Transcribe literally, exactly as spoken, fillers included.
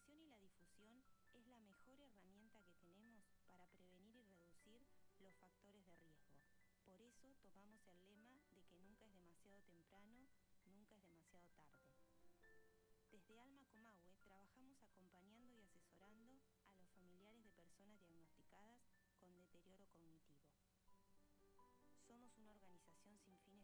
prevención y la difusión es la mejor herramienta que tenemos para prevenir y reducir los factores de riesgo. Por eso tomamos el lema de que nunca es demasiado temprano, nunca es demasiado tarde. Desde Alma Comahue trabajamos acompañando y asesorando a los familiares de personas diagnosticadas con deterioro cognitivo. Somos una organización sin fines